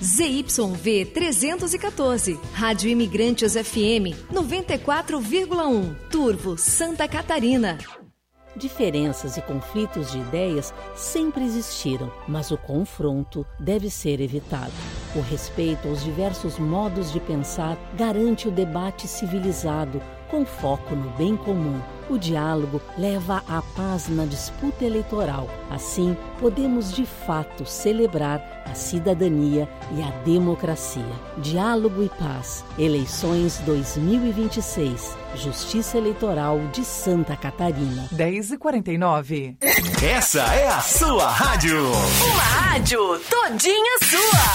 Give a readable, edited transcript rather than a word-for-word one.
ZYV 314, Rádio Imigrantes FM 94,1, Turvo, Santa Catarina. Diferenças e conflitos de ideias sempre existiram, mas o confronto deve ser evitado. O respeito aos diversos modos de pensar garante o debate civilizado, com foco no bem comum. O diálogo leva à paz na disputa eleitoral. Assim, podemos de fato celebrar a cidadania e a democracia. Diálogo e paz. Eleições 2026. Justiça Eleitoral de Santa Catarina. 10h49. Essa é a sua rádio. Uma rádio todinha sua.